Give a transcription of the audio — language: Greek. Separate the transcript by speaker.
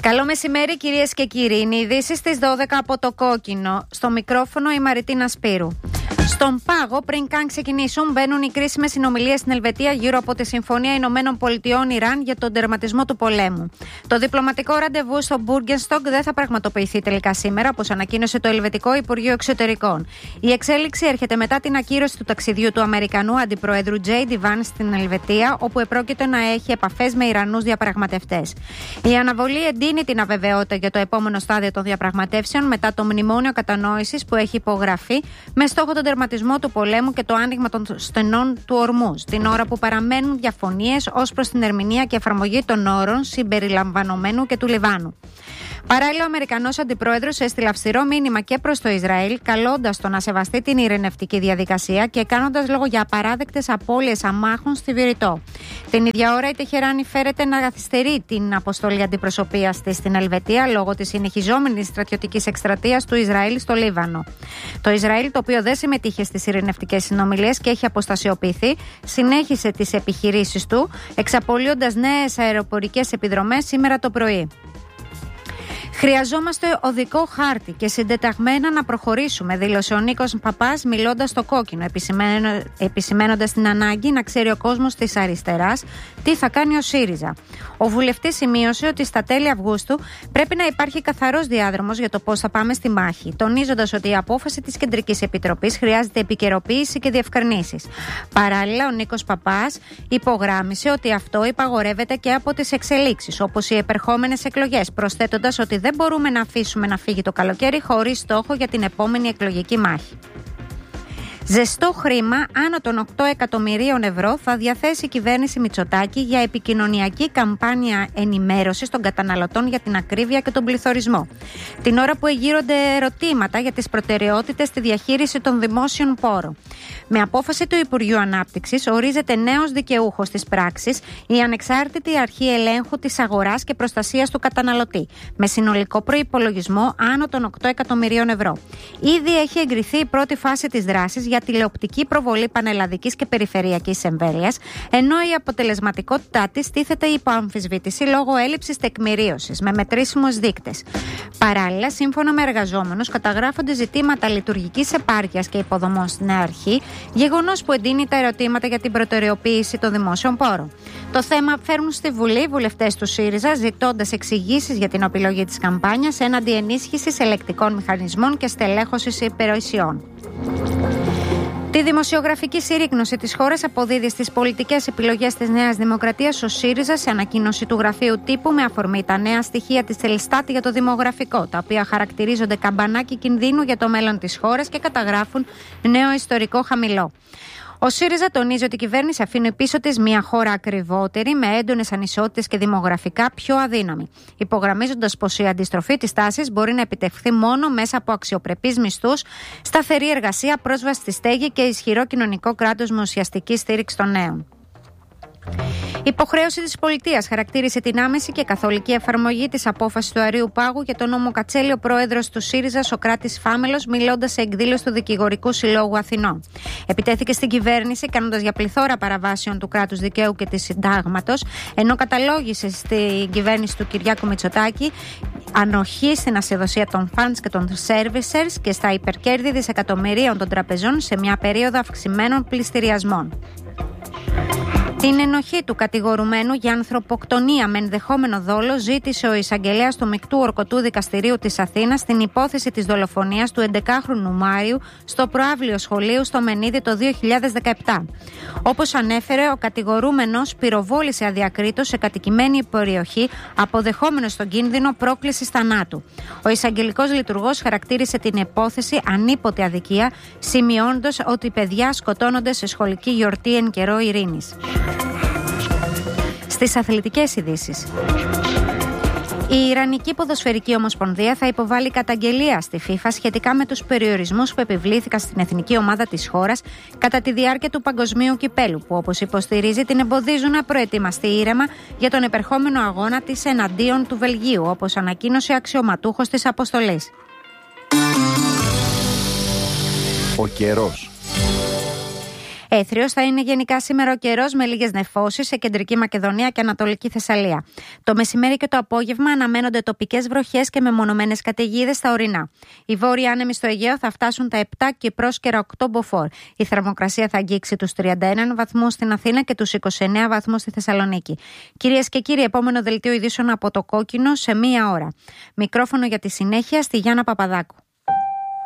Speaker 1: Καλό μεσημέρι, κυρίες και κύριοι. Είναι οι ειδήσεις στις 12 από το Κόκκινο. Στο μικρόφωνο η Μαριτίνα Σπύρου. Στον πάγο, πριν καν ξεκινήσουν, μπαίνουν οι κρίσιμες συνομιλίες στην Ελβετία γύρω από τη Συμφωνία Ηνωμένων Πολιτειών Ιράν για τον τερματισμό του πολέμου. Το διπλωματικό ραντεβού στο Μπούργενστοκ δεν θα πραγματοποιηθεί τελικά σήμερα, όπως ανακοίνωσε το Ελβετικό Υπουργείο Εξωτερικών. Η εξέλιξη έρχεται μετά την ακύρωση του ταξιδιού του Αμερικανού Αντιπροέδρου J.D. Vance στην Ελβετία, όπου επρόκειτο να έχει επαφές με Ιρανούς διαπραγματευτές. Η αναβολή εντείνει την αβεβαιότητα για το επόμενο στάδιο των διαπραγματεύσεων μετά το μνημόνιο κατανόησης που έχει υπογραφεί με στόχο τον τερματισμό του πολέμου και το άνοιγμα των στενών του Ορμούζ, την ώρα που παραμένουν διαφωνίες ως προς την ερμηνεία και εφαρμογή των όρων συμπεριλαμβανομένου και του Λιβάνου. Παράλληλα, ο Αμερικανός Αντιπρόεδρος έστειλε αυστηρό μήνυμα και προς το Ισραήλ, καλώντας το να σεβαστεί την ειρηνευτική διαδικασία και κάνοντας λόγο για απαράδεκτες απώλειες αμάχων στη Βηρητό. Την ίδια ώρα, η Τεχεράνη φέρεται να καθυστερεί την αποστολή αντιπροσωπείας της στην Ελβετία λόγω της συνεχιζόμενης στρατιωτικής εκστρατείας του Ισραήλ στο Λίβανο. Το Ισραήλ, το οποίο δεν συμμετείχε στις ειρηνευτικές συνομιλίες και έχει αποστασιοποιηθεί, συνέχισε τις επιχειρήσεις του, εξαπολύοντας νέες αεροπορικές επιδρομές σήμερα το πρωί. Χρειαζόμαστε οδικό χάρτη και συντεταγμένα να προχωρήσουμε, δήλωσε ο Νίκος Παπάς μιλώντας στο Κόκκινο, επισημένοντας την ανάγκη να ξέρει ο κόσμος της αριστεράς τι θα κάνει ο ΣΥΡΙΖΑ. Ο βουλευτής σημείωσε ότι στα τέλη Αυγούστου πρέπει να υπάρχει καθαρός διάδρομος για το πώς θα πάμε στη μάχη, τονίζοντας ότι η απόφαση της Κεντρικής Επιτροπής χρειάζεται επικαιροποίηση και διευκρινήσεις. Παράλληλα, ο Νίκος Παπάς υπογράμμισε ότι αυτό υπαγορεύεται και από τις εξελίξεις, όπως οι επερχόμενες εκλογές, προσθέτοντας ότι δεν μπορούμε να αφήσουμε να φύγει το καλοκαίρι χωρίς στόχο για την επόμενη εκλογική μάχη. Ζεστό χρήμα άνω των 8 εκατομμυρίων ευρώ θα διαθέσει η κυβέρνηση Μητσοτάκη για επικοινωνιακή καμπάνια ενημέρωσης των καταναλωτών για την ακρίβεια και τον πληθωρισμό. Την ώρα που εγείρονται ερωτήματα για τις προτεραιότητες στη διαχείριση των δημόσιων πόρων. Με απόφαση του Υπουργείου Ανάπτυξης ορίζεται νέος δικαιούχος της πράξης η ανεξάρτητη αρχή ελέγχου της αγοράς και προστασίας του καταναλωτή, με συνολικό προϋπολογισμό άνω των 8 εκατομμυρίων ευρώ. Ήδη έχει εγκριθεί η πρώτη φάση της δράσης για τηλεοπτική προβολή πανελλαδικής και περιφερειακής εμβέλειας, ενώ η αποτελεσματικότητά της τίθεται υπό αμφισβήτηση λόγω έλλειψης τεκμηρίωσης με μετρήσιμους δείκτες. Παράλληλα, σύμφωνα με εργαζόμενους, καταγράφονται ζητήματα λειτουργικής επάρκειας και υποδομών στην αρχή, γεγονός που εντείνει τα ερωτήματα για την προτεραιοποίηση των δημόσιων πόρων. Το θέμα φέρνουν στη Βουλή βουλευτές του ΣΥΡΙΖΑ, ζητώντας εξηγήσεις για την επιλογή της καμπάνιας έναντι ενίσχυσης ελεκτικών μηχανισμών και στελέχωσης υπηρεσιών. Τη δημοσιογραφική συρρίκνωση της χώρας αποδίδει στις πολιτικές επιλογές της Νέας Δημοκρατίας ο ΣΥΡΙΖΑ σε ανακοίνωση του Γραφείου Τύπου με αφορμή τα νέα στοιχεία της Ελστάτ για το δημογραφικό, τα οποία χαρακτηρίζονται καμπανάκι κινδύνου για το μέλλον της χώρας και καταγράφουν νέο ιστορικό χαμηλό. Ο ΣΥΡΙΖΑ τονίζει ότι η κυβέρνηση αφήνει πίσω της μια χώρα ακριβότερη, με έντονες ανισότητες και δημογραφικά πιο αδύναμη, υπογραμμίζοντας πως η αντιστροφή της τάσης μπορεί να επιτευχθεί μόνο μέσα από αξιοπρεπείς μισθούς, σταθερή εργασία, πρόσβαση στη στέγη και ισχυρό κοινωνικό κράτος με ουσιαστική στήριξη των νέων. Υποχρέωση της πολιτείας χαρακτήρισε την άμεση και καθολική εφαρμογή της απόφασης του Αρείου Πάγου για τον νόμο Κατσέλη ο πρόεδρος του ΣΥΡΙΖΑ, Σωκράτης Φάμελος, μιλώντας σε εκδήλωση του Δικηγορικού Συλλόγου Αθηνών. Επιτέθηκε στην κυβέρνηση, κάνοντας για πληθώρα παραβάσεων του κράτους δικαίου και της συντάγματος, ενώ καταλόγησε στην κυβέρνηση του Κυριάκου Μητσοτάκη ανοχή στην ασυδοσία των funds και των servicers και στα υπερκέρδη δισεκατομμυρίων των τραπεζών σε μια περίοδο αυξημένων πληστηριασμών. Την ενοχή του κατηγορουμένου για ανθρωποκτονία με ενδεχόμενο δόλο ζήτησε ο εισαγγελέας του Μεικτού Ορκωτού Δικαστηρίου της Αθήνας στην υπόθεση της δολοφονίας του 11χρονου Μάριου στο προαύλιο σχολείου στο Μενίδη το 2017. Όπως ανέφερε, ο κατηγορούμενος πυροβόλησε αδιακρίτως σε κατοικημένη περιοχή, αποδεχόμενος τον κίνδυνο πρόκλησης θανάτου. Ο εισαγγελικός λειτουργός χαρακτήρισε την υπόθεση ανίποτε αδικία, σημειώνοντας ότι παιδιά σκοτώνονται σε σχολική γιορτή εν καιρό ειρήνης. Στις αθλητικές ειδήσεις. Η Ιρανική Ποδοσφαιρική Ομοσπονδία θα υποβάλει καταγγελία στη FIFA σχετικά με τους περιορισμούς που επιβλήθηκαν στην εθνική ομάδα της χώρας κατά τη διάρκεια του Παγκοσμίου Κυπέλου, που όπως υποστηρίζει την εμποδίζουν να προετοιμαστεί ήρεμα για τον επερχόμενο αγώνα της εναντίον του Βελγίου, όπως ανακοίνωσε αξιωματούχος της αποστολής.
Speaker 2: Ο καιρός.
Speaker 1: Έθριος θα είναι γενικά σήμερα ο καιρός με λίγες νεφώσεις σε κεντρική Μακεδονία και Ανατολική Θεσσαλία. Το μεσημέρι και το απόγευμα αναμένονται τοπικές βροχές και μεμονωμένες καταιγίδες στα ορεινά. Οι βόρειοι άνεμοι στο Αιγαίο θα φτάσουν τα 7 και πρόσκαιρα 8 μποφόρ. Η θερμοκρασία θα αγγίξει τους 31 βαθμούς στην Αθήνα και τους 29 βαθμούς στη Θεσσαλονίκη. Κυρίες και κύριοι, επόμενο δελτίο ειδήσεων από το Κόκκινο σε 1 ώρα. Μικρόφωνο για τη συνέχεια στη Γιάννα Παπαδάκου.